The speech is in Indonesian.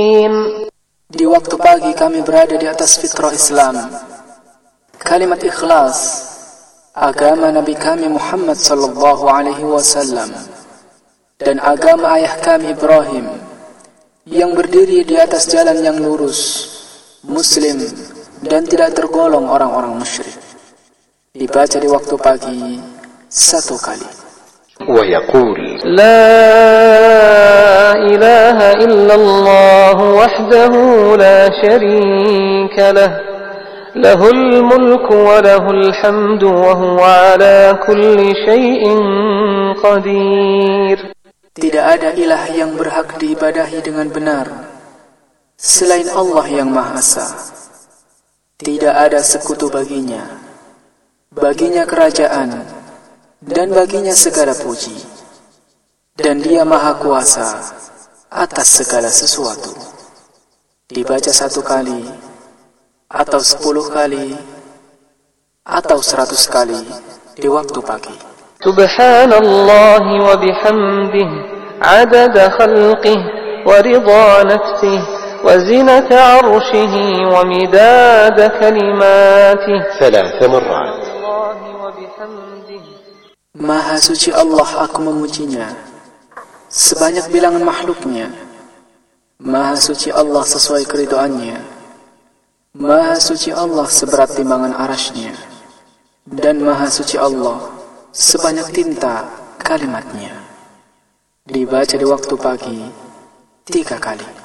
Di waktu pagi kami berada di atas fitrah Islam, kalimat ikhlas, agama Nabi kami Muhammad sallallahu alaihi wasallam, dan agama ayah kami Ibrahim, yang berdiri di atas jalan yang lurus, muslim, dan tidak tergolong orang-orang musyrik. Dibaca di waktu pagi 1 kali. ويقول لا إله إلا الله وحده لا شريك له له الملك وله الحمد وهو على كل شيء قدير. Tidak ada ilah yang berhak diibadahi dengan benar selain Allah yang Maha Esa. Tidak ada sekutu baginya. Baginya kerajaan dan baginya segala puji, dan Dia Maha Kuasa atas segala sesuatu. Dibaca 1 kali, atau 10 kali, atau 100 kali di waktu pagi. Subhanallah wa bihamdihi adada khalqihi wa ridha nafsihi wa zinata arshihi wa midada kalimatihi 3 marrat. Maha suci Allah, aku memujinya sebanyak bilangan makhluknya. Maha suci Allah sesuai keridoannya. Maha suci Allah seberat timbangan arasnya. Dan Maha suci Allah sebanyak tinta kalimatnya. Dibaca di waktu pagi 3 kali.